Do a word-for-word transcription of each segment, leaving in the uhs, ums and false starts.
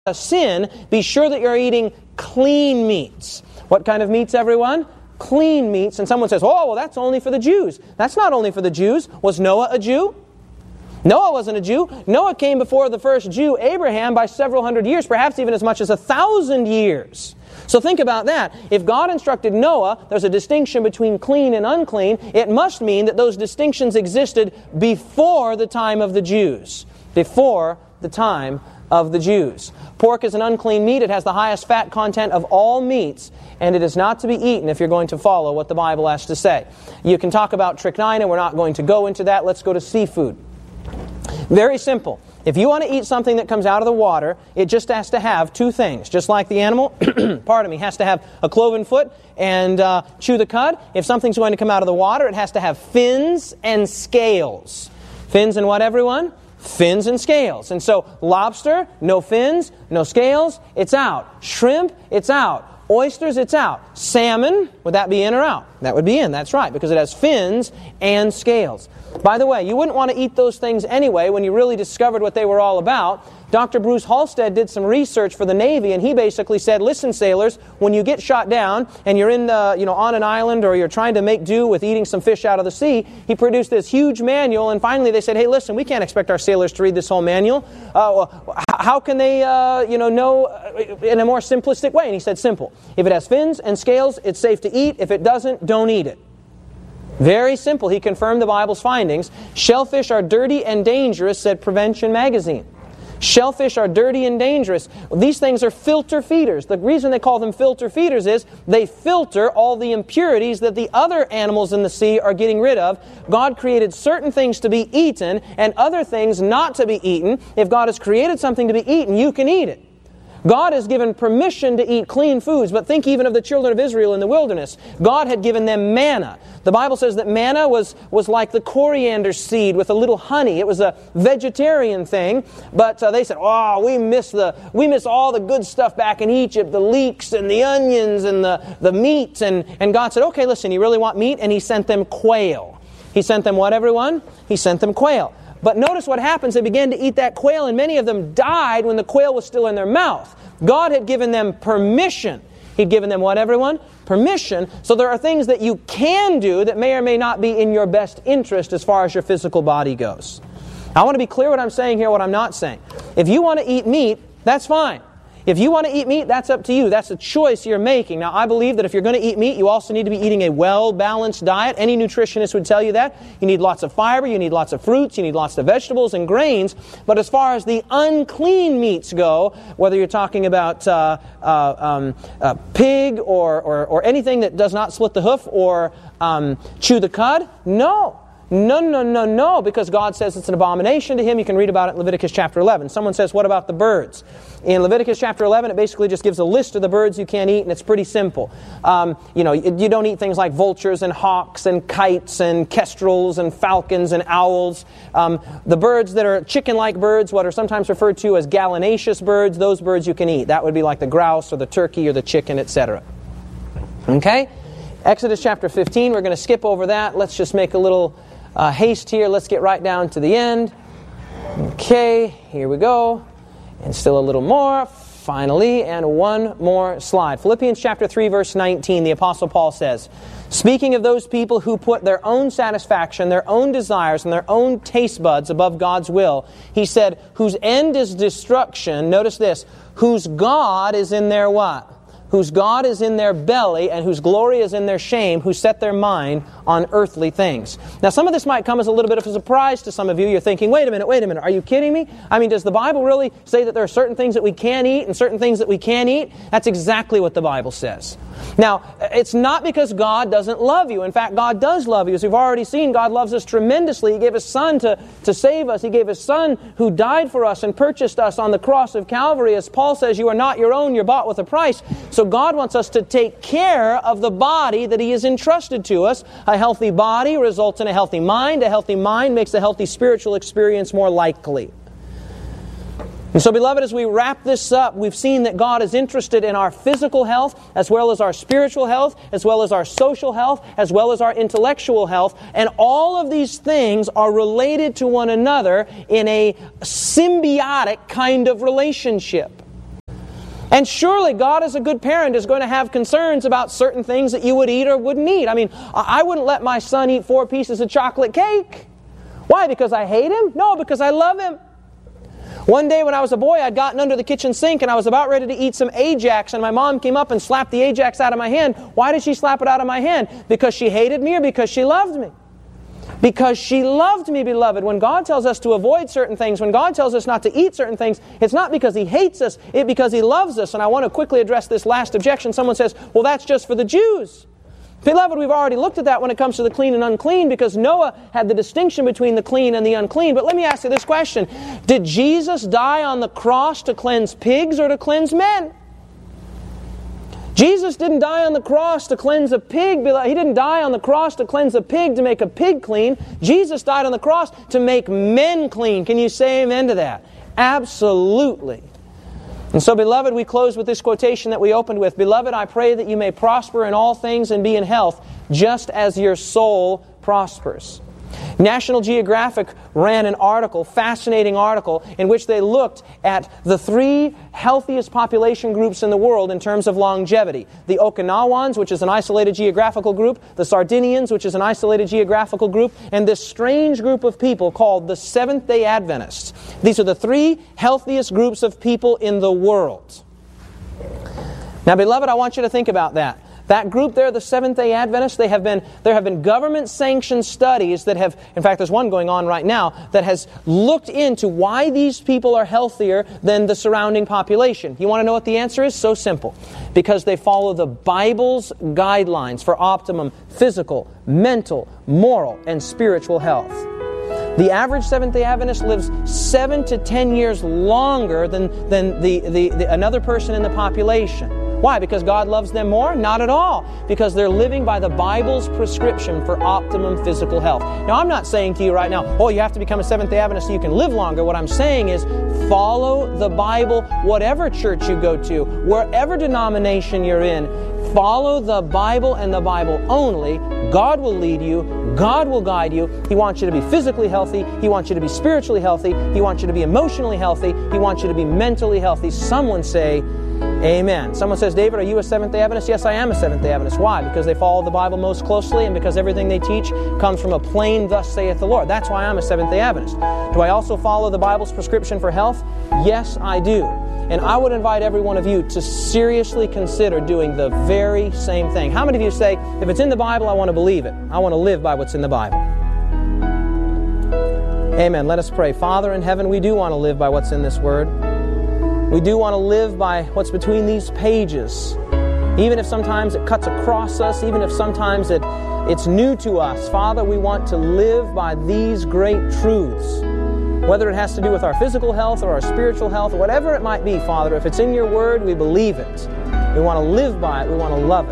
a sin, be sure that you're eating clean meats. What kind of meats, everyone? Clean meats. And someone says, oh, well, that's only for the Jews. That's not only for the Jews. Was Noah a Jew? Noah wasn't a Jew. Noah came before the first Jew, Abraham, by several hundred years, perhaps even as much as a thousand years. So think about that. If God instructed Noah, there's a distinction between clean and unclean, it must mean that those distinctions existed before the time of the Jews. Before the time of the Jews. Pork is an unclean meat. It has the highest fat content of all meats, and it is not to be eaten if you're going to follow what the Bible has to say. You can talk about strychnine, we're not going to go into that. Let's go to seafood. Very simple. If you want to eat something that comes out of the water, it just has to have two things. Just like the animal, pardon me, has to have a cloven foot and uh, chew the cud. If something's going to come out of the water, it has to have fins and scales. Fins and what, everyone? Fins and scales. And so, lobster, no fins, no scales, it's out. Shrimp, it's out. Oysters, it's out. Salmon, would that be in or out? That would be in, that's right, because it has fins and scales. By the way, you wouldn't want to eat those things anyway when you really discovered what they were all about. Doctor Bruce Halstead did some research for the Navy, and he basically said, listen, sailors, when you get shot down and you're in the, you know, on an island or you're trying to make do with eating some fish out of the sea, he produced this huge manual, and finally they said, hey, listen, we can't expect our sailors to read this whole manual. Uh, how can they, uh, you know, know in a more simplistic way? And he said, simple. If it has fins and scales, it's safe to eat. If it doesn't, don't eat it. Very simple. He confirmed the Bible's findings. Shellfish are dirty and dangerous, said Prevention Magazine. Shellfish are dirty and dangerous. These things are filter feeders. The reason they call them filter feeders is they filter all the impurities that the other animals in the sea are getting rid of. God created certain things to be eaten and other things not to be eaten. If God has created something to be eaten, you can eat it. God has given permission to eat clean foods, but think even of the children of Israel in the wilderness. God had given them manna. The Bible says that manna was, was like the coriander seed with a little honey. It was a vegetarian thing, but uh, they said, oh, we miss the we miss all the good stuff back in Egypt, the leeks and the onions and the, the meat. And, and God said, okay, listen, you really want meat? And He sent them quail. He sent them what, everyone? He sent them quail. But notice what happens. They began to eat that quail, and many of them died when the quail was still in their mouth. God had given them permission. He'd given them what, everyone? Permission. So there are things that you can do that may or may not be in your best interest as far as your physical body goes. I want to be clear what I'm saying here, what I'm not saying. If you want to eat meat, that's fine. If you want to eat meat, that's up to you. That's a choice you're making. Now, I believe that if you're going to eat meat, you also need to be eating a well-balanced diet. Any nutritionist would tell you that. You need lots of fiber, you need lots of fruits, you need lots of vegetables and grains. But as far as the unclean meats go, whether you're talking about uh, uh, um, uh, pig or, or, or anything that does not split the hoof or um, chew the cud, no. No, no, no, no, because God says it's an abomination to Him. You can read about it in Leviticus chapter eleven. Someone says, what about the birds? In Leviticus chapter eleven, it basically just gives a list of the birds you can't eat, and it's pretty simple. Um, you know, you don't eat things like vultures and hawks and kites and kestrels and falcons and owls. Um, the birds that are chicken-like birds, what are sometimes referred to as gallinaceous birds, those birds you can eat. That would be like the grouse or the turkey or the chicken, et cetera. Okay? Exodus chapter fifteen, we're going to skip over that. Let's just make a little Uh, haste here. Let's get right down to the end. Okay, here we go. And still a little more. Finally, and one more slide. Philippians chapter three, verse nineteen, the Apostle Paul says, speaking of those people who put their own satisfaction, their own desires, and their own taste buds above God's will, he said, whose end is destruction, notice this, whose God is in their what? Whose God is in their belly and whose glory is in their shame, who set their mind on earthly things. Now, some of this might come as a little bit of a surprise to some of you. You're thinking, wait a minute, wait a minute, are you kidding me? I mean, does the Bible really say that there are certain things that we can eat and certain things that we can't eat? That's exactly what the Bible says. Now, it's not because God doesn't love you. In fact, God does love you. As we've already seen, God loves us tremendously. He gave His Son to, to save us. He gave His Son who died for us and purchased us on the cross of Calvary. As Paul says, you are not your own, you're bought with a price. So God wants us to take care of the body that He has entrusted to us. A healthy body results in a healthy mind. A healthy mind makes a healthy spiritual experience more likely. And so, beloved, as we wrap this up, we've seen that God is interested in our physical health, as well as our spiritual health, as well as our social health, as well as our intellectual health. And all of these things are related to one another in a symbiotic kind of relationship. And surely God as a good parent is going to have concerns about certain things that you would eat or wouldn't eat. I mean, I wouldn't let my son eat four pieces of chocolate cake. Why? Because I hate him? No, because I love him. One day when I was a boy, I'd gotten under the kitchen sink and I was about ready to eat some Ajax, and my mom came up and slapped the Ajax out of my hand. Why did she slap it out of my hand? Because she hated me or because she loved me? Because she loved me, beloved. When God tells us to avoid certain things, when God tells us not to eat certain things, it's not because He hates us, it's because He loves us. And I want to quickly address this last objection. Someone says, well, that's just for the Jews. Beloved, we've already looked at that when it comes to the clean and unclean, because Noah had the distinction between the clean and the unclean. But let me ask you this question. Did Jesus die on the cross to cleanse pigs or to cleanse men? Jesus didn't die on the cross to cleanse a pig. He didn't die on the cross to cleanse a pig to make a pig clean. Jesus died on the cross to make men clean. Can you say amen to that? Absolutely. And so, beloved, we close with this quotation that we opened with. Beloved, I pray that you may prosper in all things and be in health, just as your soul prospers. National Geographic ran an article, fascinating article, in which they looked at the three healthiest population groups in the world in terms of longevity. The Okinawans, which is an isolated geographical group, the Sardinians, which is an isolated geographical group, and this strange group of people called the Seventh-day Adventists. These are the three healthiest groups of people in the world. Now, beloved, I want you to think about that. That group there, the Seventh-day Adventists, they have been, there have been government-sanctioned studies that have, in fact, there's one going on right now, that has looked into why these people are healthier than the surrounding population. You want to know what the answer is? So simple. Because they follow the Bible's guidelines for optimum physical, mental, moral, and spiritual health. The average Seventh-day Adventist lives seven to ten years longer than, than the, the, the, another person in the population. Why? Because God loves them more? Not at all. Because they're living by the Bible's prescription for optimum physical health. Now, I'm not saying to you right now, oh, you have to become a Seventh-day Adventist so you can live longer. What I'm saying is, follow the Bible, whatever church you go to, wherever denomination you're in. Follow the Bible and the Bible only. God will lead you. God will guide you. He wants you to be physically healthy. He wants you to be spiritually healthy. He wants you to be emotionally healthy. He wants you to be mentally healthy. Someone say, amen. Someone says, David, are you a Seventh-day Adventist? Yes, I am a Seventh-day Adventist. Why? Because they follow the Bible most closely and because everything they teach comes from a plain, thus saith the Lord. That's why I'm a Seventh-day Adventist. Do I also follow the Bible's prescription for health? Yes, I do. And I would invite every one of you to seriously consider doing the very same thing. How many of you say, if it's in the Bible, I want to believe it. I want to live by what's in the Bible. Amen. Let us pray. Father in heaven, we do want to live by what's in this Word. We do want to live by what's between these pages. Even if sometimes it cuts across us, even if sometimes it, it's new to us. Father, we want to live by these great truths. Whether it has to do with our physical health or our spiritual health, or whatever it might be, Father, if it's in your Word, we believe it. We want to live by it. We want to love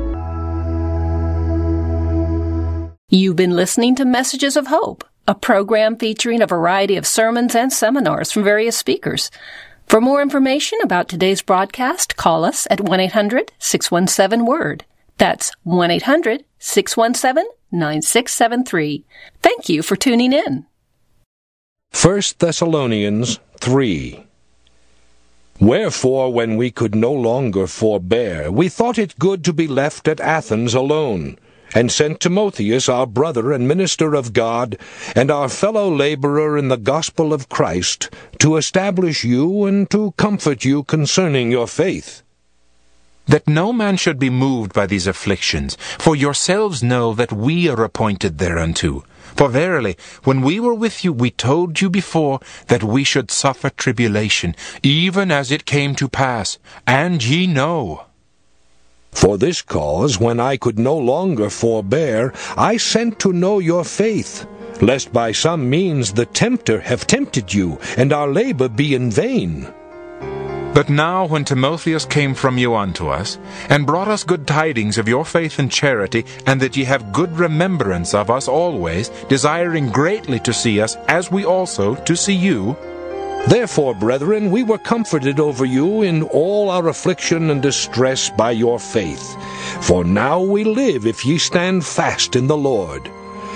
it. You've been listening to Messages of Hope, a program featuring a variety of sermons and seminars from various speakers. For more information about today's broadcast, call us at one eight hundred six one seven word. That's one eight hundred six one seven nine six seven three. Thank you for tuning in. First Thessalonians three. Wherefore, when we could no longer forbear, we thought it good to be left at Athens alone, and sent Timotheus, our brother and minister of God, and our fellow laborer in the gospel of Christ, to establish you and to comfort you concerning your faith. That no man should be moved by these afflictions, for yourselves know that we are appointed thereunto. For verily, when we were with you, we told you before that we should suffer tribulation, even as it came to pass, and ye know. For this cause, when I could no longer forbear, I sent to know your faith, lest by some means the tempter have tempted you, and our labor be in vain. But now when Timotheus came from you unto us, and brought us good tidings of your faith and charity, and that ye have good remembrance of us always, desiring greatly to see us, as we also to see you, therefore, brethren, we were comforted over you in all our affliction and distress by your faith. For now we live if ye stand fast in the Lord.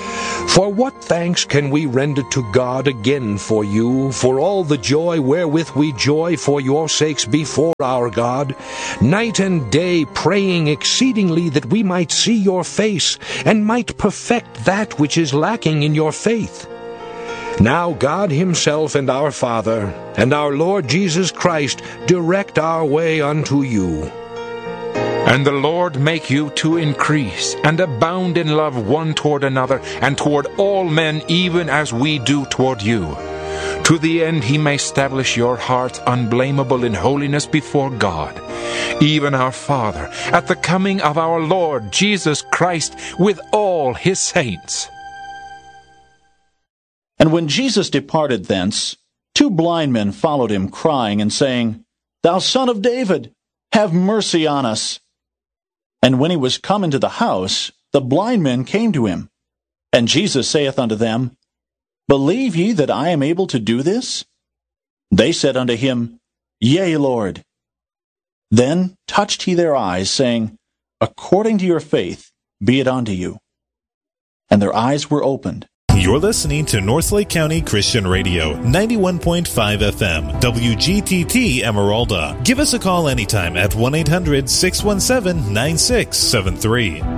For what thanks can we render to God again for you, for all the joy wherewith we joy for your sakes before our God, night and day praying exceedingly that we might see your face, and might perfect that which is lacking in your faith? Now God himself and our Father, and our Lord Jesus Christ, direct our way unto you. And the Lord make you to increase, and abound in love one toward another, and toward all men, even as we do toward you, to the end he may establish your hearts unblameable in holiness before God, even our Father, at the coming of our Lord Jesus Christ with all his saints. And when Jesus departed thence, two blind men followed him, crying and saying, Thou Son of David, have mercy on us. And when he was come into the house, the blind men came to him. And Jesus saith unto them, Believe ye that I am able to do this? They said unto him, Yea, Lord. Then touched he their eyes, saying, According to your faith be it unto you. And their eyes were opened. You're listening to Northlake County Christian Radio, ninety-one point five F M, W G T T Emeralda. Give us a call anytime at one eight hundred six one seven nine six seven three.